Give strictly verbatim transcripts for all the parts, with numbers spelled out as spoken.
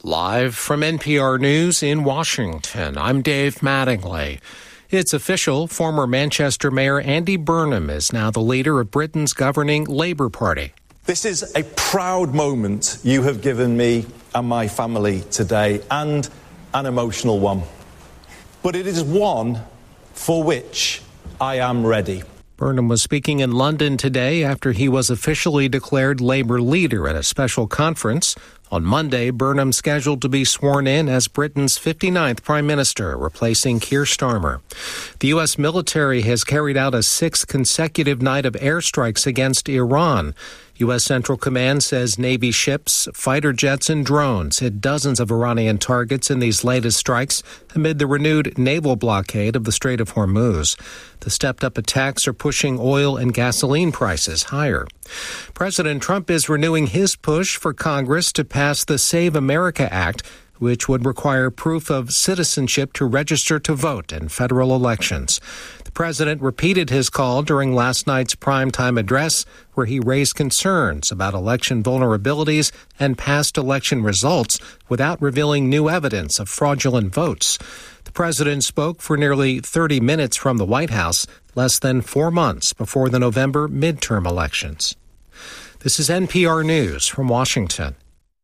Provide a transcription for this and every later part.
Live from N P R News in Washington, I'm Dave Mattingly. It's official, former Manchester Mayor Andy Burnham is now the leader of Britain's governing Labour Party. This is a proud moment you have given me and my family today, and an emotional one. But it is one for which I am ready. Burnham was speaking in London today after he was officially declared Labour leader at a special conference. On Monday, Burnham scheduled to be sworn in as Britain's fifty-ninth Prime Minister, replacing Keir Starmer. The U S military has carried out a sixth consecutive night of airstrikes against Iran. U S Central Command says Navy ships, fighter jets, and drones hit dozens of Iranian targets in these latest strikes amid the renewed naval blockade of the Strait of Hormuz. The stepped-up attacks are pushing oil and gasoline prices higher. President Trump is renewing his push for Congress to pass the Save America Act, which would require proof of citizenship to register to vote in federal elections. The president repeated his call during last night's primetime address, where he raised concerns about election vulnerabilities and past election results without revealing new evidence of fraudulent votes. The president spoke for nearly thirty minutes from the White House, less than four months before the November midterm elections. This is N P R News from Washington.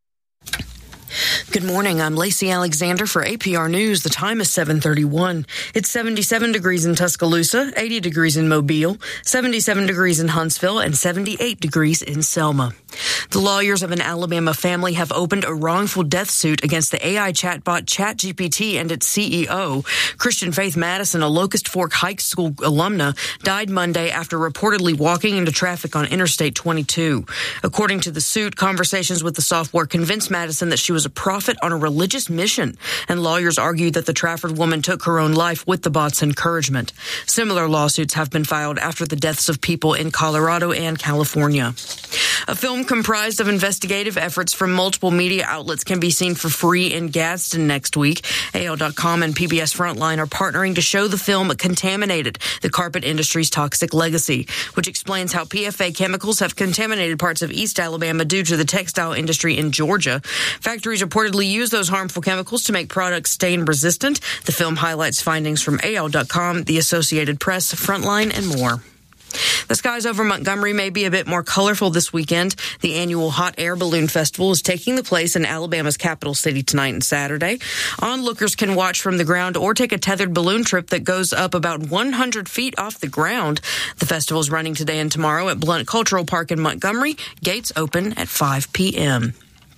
Good morning. I'm Lacey Alexander for A P R News. The time is seven thirty-one. It's seventy-seven degrees in Tuscaloosa, eighty degrees in Mobile, seventy-seven degrees in Huntsville, and seventy-eight degrees in Selma. The lawyers of an Alabama family have opened a wrongful death suit against the A I chatbot ChatGPT and its C E O. Christian Faith Madison, a Locust Fork High School alumna, died Monday after reportedly walking into traffic on Interstate twenty-two. According to the suit, conversations with the software convinced Madison that she was a prophet on a religious mission, and lawyers argued that the Trafford woman took her own life with the bot's encouragement. Similar lawsuits have been filed after the deaths of people in Colorado and California. A film comprised of investigative efforts from multiple media outlets can be seen for free in Gadsden next week. A L dot com and P B S Frontline are partnering to show the film Contaminated, the carpet industry's toxic legacy, which explains how P F A chemicals have contaminated parts of East Alabama due to the textile industry in Georgia. Factories reportedly use those harmful chemicals to make products stain resistant. The film highlights findings from A L dot com, the Associated Press, Frontline, and more. The skies over Montgomery may be a bit more colorful this weekend. The annual Hot Air Balloon Festival is taking the place in Alabama's capital city tonight and Saturday. Onlookers can watch from the ground or take a tethered balloon trip that goes up about one hundred feet off the ground. The festival is running today and tomorrow at Blount Cultural Park in Montgomery. Gates open at five p.m.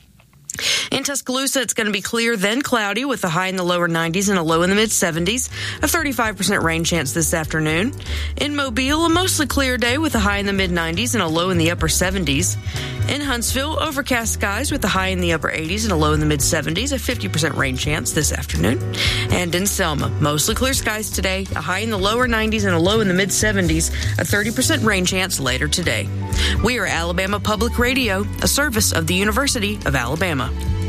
In Tuscaloosa, it's going to be clear, then cloudy, with a high in the lower nineties and a low in the mid-seventies. A thirty-five percent rain chance this afternoon. In Mobile, a mostly clear day with a high in the mid-nineties and a low in the upper seventies. In Huntsville, overcast skies with a high in the upper eighties and a low in the mid-seventies. A fifty percent rain chance this afternoon. And in Selma, mostly clear skies today, a high in the lower nineties and a low in the mid-seventies. A thirty percent rain chance later today. We are Alabama Public Radio, a service of the University of Alabama.